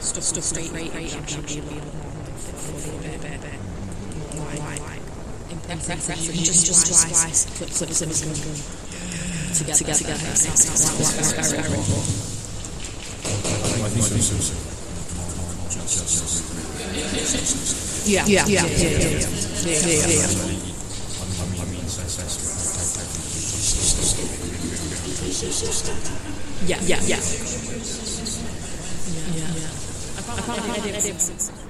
stuff straight should be able impressive. Just twice clips of his gun together. Yeah. I can't